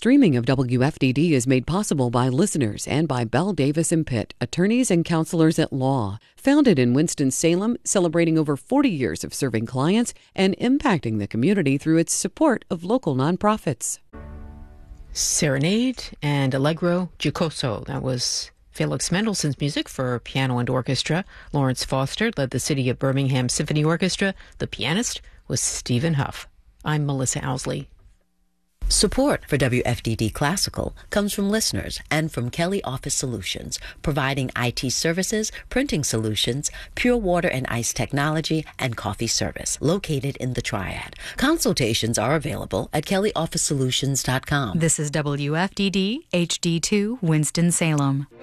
Streaming of WFDD is made possible by listeners and by Bell Davis and Pitt, attorneys and counselors at law. Founded in Winston-Salem, celebrating over 40 years of serving clients and impacting the community through its support of local nonprofits. Serenade and Allegro Giocoso. That was Felix Mendelssohn's music for piano and orchestra. Lawrence Foster led the City of Birmingham Symphony Orchestra. The pianist was Stephen Huff. I'm Melissa Owsley. Support for WFDD Classical comes from listeners and from Kelly Office Solutions, providing IT services, printing solutions, pure water and ice technology, and coffee service, located in the Triad. Consultations are available at kellyofficesolutions.com. This is WFDD HD2 Winston-Salem.